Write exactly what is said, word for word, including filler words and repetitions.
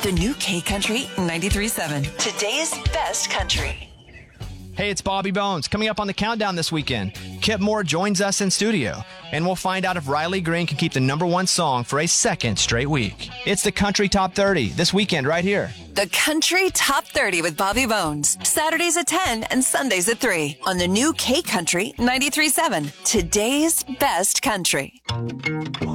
The new K Country ninety-three point seven. Today's best country. Hey, it's Bobby Bones. Coming up on the countdown this weekend, Kip Moore joins us in studio, and we'll find out if Riley Green can keep the number one song for a second straight week. It's the Country Top thirty this weekend right here. The Country Top thirty with Bobby Bones. Saturdays at ten and Sundays at three on the new K Country ninety-three point seven. Today's best country.